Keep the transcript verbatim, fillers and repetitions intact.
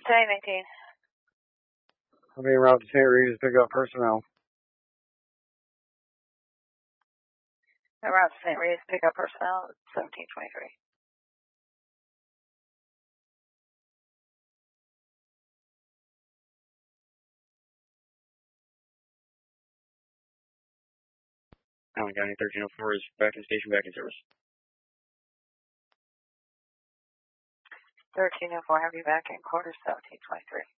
ten eighteen. I'll be en route to Saint Regis to pick up personnel. En route to Saint Regis, pick up personnel, seventeen twenty-three. Allen County thirteen oh four is back in station, back in service. thirteen oh four, have you back in quarters, seventeen twenty-three.